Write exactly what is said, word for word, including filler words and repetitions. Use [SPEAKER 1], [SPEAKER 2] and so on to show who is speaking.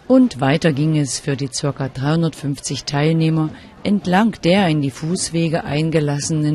[SPEAKER 1] Und weiter ging es für die ca. dreihundertfünfzig Teilnehmer entlang der in die Fußwege eingelassenen